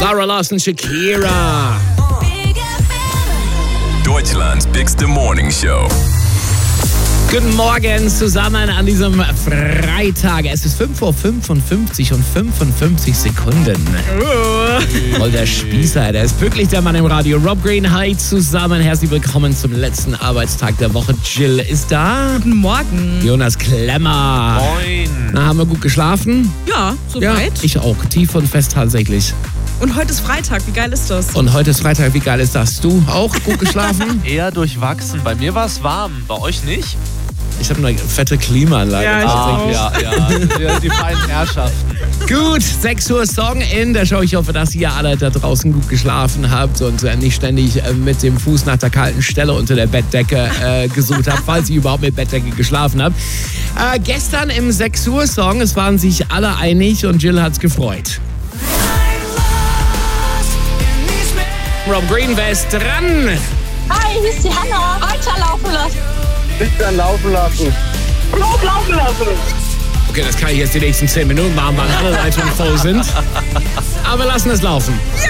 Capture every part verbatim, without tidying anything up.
Zara Larsson, Shakira. Deutschlands bigste Morning Show. Guten Morgen zusammen an diesem Freitag. Es ist fünf Uhr fünfundfünfzig und fünfundfünfzig Sekunden. Oh. Voll der Spießer, der ist wirklich der Mann im Radio. Rob Green, hi zusammen. Herzlich willkommen zum letzten Arbeitstag der Woche. Jill ist da. Guten Morgen. Jonas Klemmer. Moin. Na, haben wir gut geschlafen? Ja, soweit. Ja, ich auch. Tief und fest tatsächlich. Und heute ist Freitag, wie geil ist das? Und heute ist Freitag, wie geil ist das? Du auch gut geschlafen? Eher durchwachsen. Bei mir war es warm, bei euch nicht? Ich habe eine fette Klimaanlage. Ja, ich Ah, auch. ja, ja, die feinen Herrschaften. Gut, sechs Uhr Song in der Show. Ich hoffe, dass ihr alle da draußen gut geschlafen habt und äh, nicht ständig äh, mit dem Fuß nach der kalten Stelle unter der Bettdecke äh, gesucht habt, falls ihr überhaupt mit Bettdecke geschlafen habt. Äh, gestern im sechs Uhr Song, es waren sich alle einig und Jill hat's gefreut. Rob Green, wer ist dran? Hi, hier ist die Hanna. Weiterlaufen lassen. Nicht dann laufen lassen. Blut laufen lassen. Okay, das kann ich jetzt die nächsten zehn Minuten machen, weil alle Leitungen voll sind. Aber wir lassen es laufen. Ja!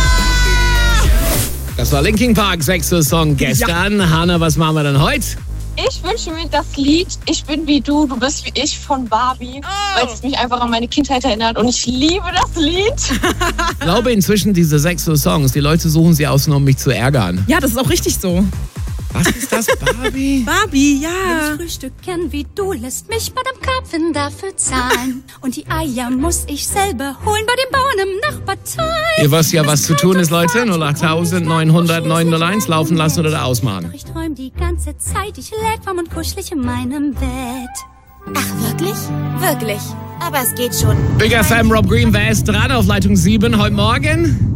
Das war Linkin Park, sechs Uhr Song gestern. Ja. Hanna, was machen wir denn heute? Ich wünsche mir das Lied Ich bin wie du, du bist wie ich von Barbie, oh. weil es mich einfach an meine Kindheit erinnert und ich liebe das Lied. Ich glaube inzwischen diese sechs Uhr Songs, die Leute suchen sie aus, nur um mich zu ärgern. Ja, das ist auch richtig so. Was ist das, Barbie? Barbie, ja. Frühstücken wie du lässt mich Madame Karpfen dafür zahlen. Und die Eier muss ich selber holen bei den Bauern im Nachbarteil. Ihr wisst ja, was zu tun ist, Leute. null acht neun null null neun null eins laufen lassen oder ausmachen. Doch ich träum die ganze Zeit, ich lag warm und kuschelig in meinem Bett. Ach, wirklich? Wirklich. Aber es geht schon. Big F M, Rob Green, wer ist dran auf Leitung sieben heute Morgen?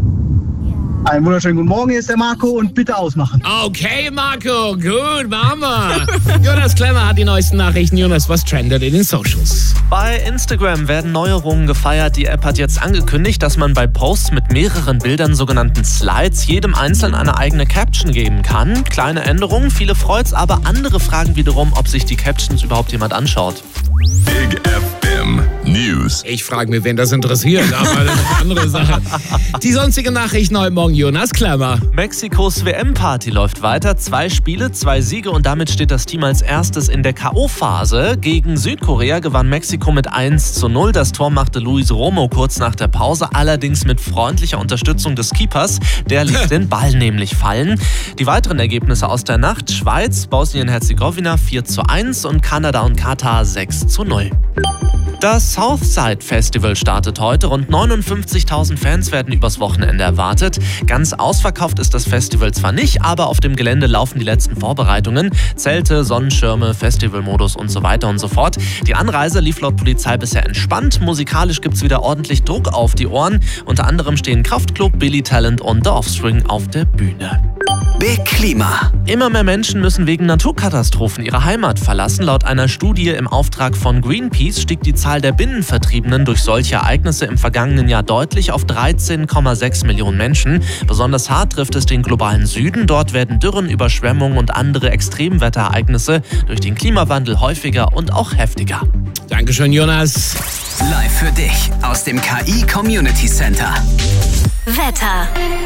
Einen wunderschönen guten Morgen, hier ist der Marco und bitte ausmachen. Okay, Marco, gut, machen wir. Jonas Klemmer hat die neuesten Nachrichten. Jonas, was trendet in den Socials? Bei Instagram werden Neuerungen gefeiert. Die App hat jetzt angekündigt, dass man bei Posts mit mehreren Bildern, sogenannten Slides, jedem Einzelnen eine eigene Caption geben kann. Kleine Änderungen, viele freut's, aber andere fragen wiederum, ob sich die Captions überhaupt jemand anschaut. Big F M News. Ich frage mich, wen das interessiert, aber das ist eine andere Sache. Die sonstigen Nachrichten heute Morgen, Jonas Klemmer. Mexikos W M-Party läuft weiter. Zwei Spiele, zwei Siege und damit steht das Team als erstes in der K O-Phase. Gegen Südkorea gewann Mexiko mit eins zu null. Das Tor machte Luis Romo kurz nach der Pause, allerdings mit freundlicher Unterstützung des Keepers. Der ließ den Ball nämlich fallen. Die weiteren Ergebnisse aus der Nacht: Schweiz, Bosnien-Herzegowina vier zu eins und Kanada und Katar sechs zu null. Das Southside Festival startet heute. Rund neunundfünfzigtausend Fans werden übers Wochenende erwartet. Ganz ausverkauft ist das Festival zwar nicht, aber auf dem Gelände laufen die letzten Vorbereitungen. Zelte, Sonnenschirme, Festivalmodus und so weiter und so fort. Die Anreise lief laut Polizei bisher entspannt. Musikalisch gibt's wieder ordentlich Druck auf die Ohren. Unter anderem stehen Kraftklub, Billy Talent und The Offspring auf der Bühne. Big Klima. Immer mehr Menschen müssen wegen Naturkatastrophen ihre Heimat verlassen. Laut einer Studie im Auftrag von Greenpeace stieg die Zahl der Binnenvertriebenen durch solche Ereignisse im vergangenen Jahr deutlich auf dreizehn Komma sechs Millionen Menschen. Besonders hart trifft es den globalen Süden. Dort werden Dürren, Überschwemmungen und andere Extremwetterereignisse durch den Klimawandel häufiger und auch heftiger. Dankeschön, Jonas. Live für dich aus dem K I Community Center. Wetter.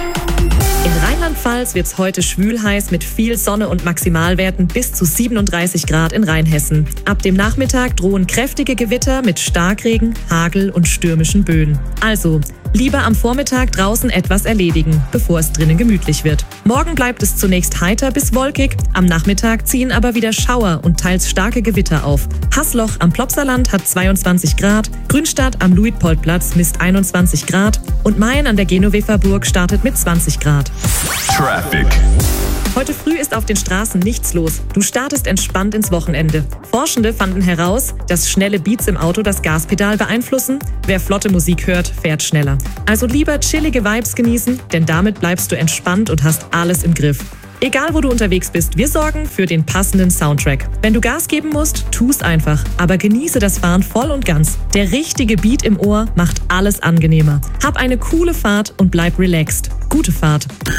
In Rheinland-Pfalz wird es heute schwül-heiß mit viel Sonne und Maximalwerten bis zu siebenunddreißig Grad in Rheinhessen. Ab dem Nachmittag drohen kräftige Gewitter mit Starkregen, Hagel und stürmischen Böen. Also, lieber am Vormittag draußen etwas erledigen, bevor es drinnen gemütlich wird. Morgen bleibt es zunächst heiter bis wolkig, am Nachmittag ziehen aber wieder Schauer und teils starke Gewitter auf. Haßloch am Plopsaland hat zweiundzwanzig Grad, Grünstadt am Luitpoldplatz misst einundzwanzig Grad und Mayen an der Genuefer Burg startet mit zwanzig Grad. Traffic. Heute früh ist auf den Straßen nichts los. Du startest entspannt ins Wochenende. Forschende fanden heraus, dass schnelle Beats im Auto das Gaspedal beeinflussen. Wer flotte Musik hört, fährt schneller. Also lieber chillige Vibes genießen, denn damit bleibst du entspannt und hast alles im Griff. Egal, wo du unterwegs bist, wir sorgen für den passenden Soundtrack. Wenn du Gas geben musst, tu's einfach, aber genieße das Fahren voll und ganz. Der richtige Beat im Ohr macht alles angenehmer. Hab eine coole Fahrt und bleib relaxed. Gute Fahrt.